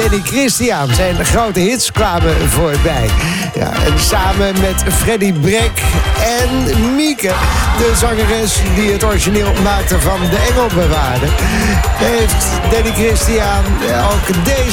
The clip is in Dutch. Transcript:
Danny Christian. Zijn grote hits kwamen voorbij. Ja, en samen met Freddie Breck en Mieke, de zangeres die het origineel maakte van De Engelbewaarder, heeft Danny Christian ook deze